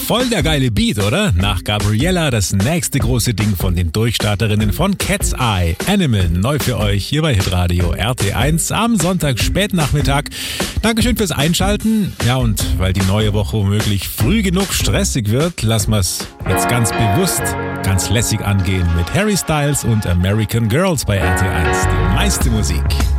Voll der geile Beat, oder? Nach Gabriella das nächste große Ding von den Durchstarterinnen von Cat's Eye. Animal, neu für euch hier bei Hitradio RT1 am Sonntag Spätnachmittag. Dankeschön fürs Einschalten. Ja, und weil die neue Woche womöglich früh genug stressig wird, lassen wir es jetzt ganz bewusst, ganz lässig angehen mit Harry Styles und American Girls bei RT1. Die meiste Musik.